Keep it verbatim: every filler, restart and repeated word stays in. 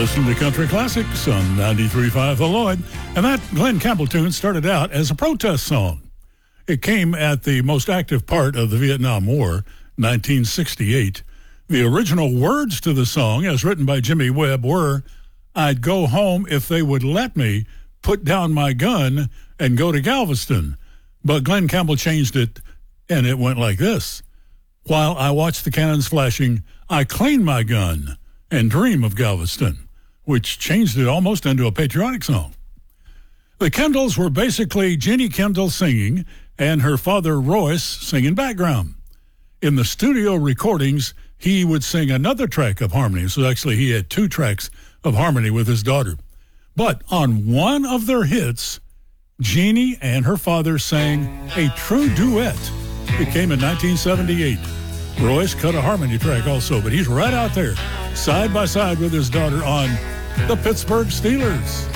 Listen to Country Classics on ninety-three point five The Lloyd. And that Glenn Campbell tune started out as a protest song. It came at the most active part of the Vietnam War, nineteen sixty-eight. The original words to the song, as written by Jimmy Webb, were, "I'd go home if they would let me, put down my gun, and go to Galveston." But Glenn Campbell changed it, and it went like this. "While I watch the cannons flashing, I clean my gun and dream of Galveston," which changed it almost into a patriotic song. The Kendalls were basically Jeannie Kendall singing and her father Royce singing background. In the studio recordings, he would sing another track of harmony. So actually he had two tracks of harmony with his daughter. But on one of their hits, Jeannie and her father sang a true duet. It came in nineteen seventy-eight. Royce cut a harmony track also, but he's right out there, side by side with his daughter on the Pittsburgh Steelers.